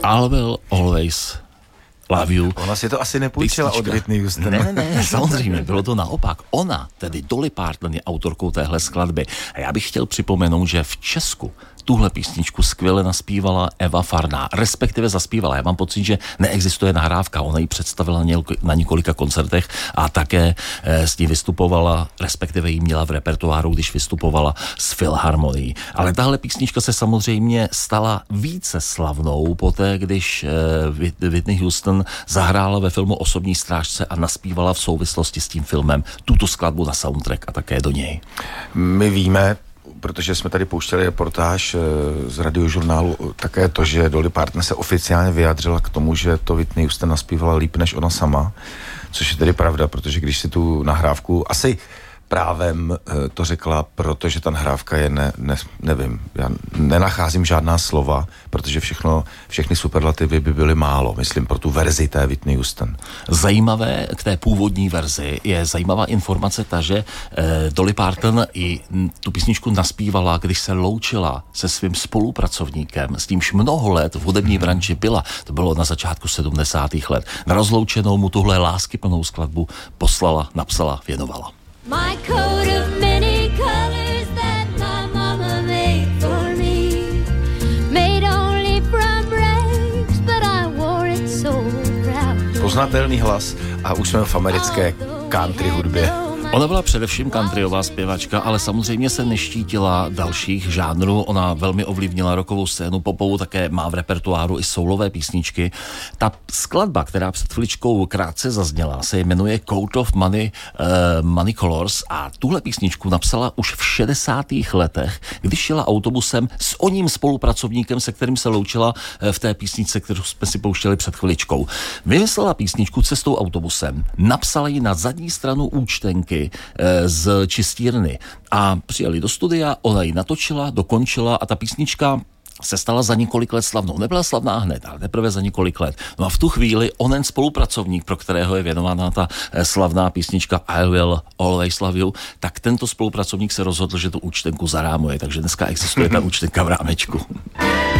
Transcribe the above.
I will always love you. Ona si to asi nepůjčila od Whitney Houston. Ne, samozřejmě, bylo to naopak. Ona, tedy Dolly Parton, je autorkou téhle skladby. A já bych chtěl připomenout, že v Česku tuhle písničku skvěle naspívala Eva Farná, respektive zaspívala. Já mám pocit, že neexistuje nahrávka, ona ji představila na několika koncertech a také s ní vystupovala, respektive ji měla v repertoáru, když vystupovala s Filharmonií. Ale tahle písnička se samozřejmě stala více slavnou poté, když Whitney Houston zahrála ve filmu Osobní strážce a naspívala v souvislosti s tím filmem tuto skladbu na soundtrack a také do něj. My víme, protože jsme tady pouštěli reportáž z radiožurnálu, také to, že Dolly Parton se oficiálně vyjádřila k tomu, že to Whitney Houston naspívala líp než ona sama, což je tedy pravda, protože když si tu nahrávku, asi právem to řekla, protože ta nahrávka je, nevím, já nenacházím žádná slova, protože všechny superlativy by byly málo, myslím, pro tu verzi té Whitney Houston. Zajímavé k té původní verzi je zajímavá informace ta, že Dolly Parton i tu písničku naspívala, když se loučila se svým spolupracovníkem, s nímž mnoho let v hudební branži byla, to bylo na začátku 70. let. Na rozloučenou mu tuhle láskyplnou skladbu napsala, věnovala. My coat of many colors that my mama made for me, made only from rags, but I wore it so proud. Poznatelný hlas a už jsme v americké country hudbě. Ona byla především countryová zpěvačka, ale samozřejmě se neštítila dalších žánrů. Ona velmi ovlivnila rockovou scénu, popovou, také má v repertoáru i soulové písničky. Ta skladba, která před chviličkou krátce zazněla, se jmenuje Coat of Many Colors a tuhle písničku napsala už v 60. letech, když jela autobusem s oním spolupracovníkem, se kterým se loučila v té písničce, kterou jsme si pouštěli před chviličkou. Vymyslela písničku cestou autobusem, napsala ji na zadní stranu účtenky z čistírny a přijeli do studia, ona ji natočila, dokončila a ta písnička se stala za několik let slavnou. Nebyla slavná hned, ale teprve za několik let. No a v tu chvíli onen spolupracovník, pro kterého je věnována ta slavná písnička I will always love you, tak tento spolupracovník se rozhodl, že tu účtenku zarámuje, takže dneska existuje ta účtenka v rámečku.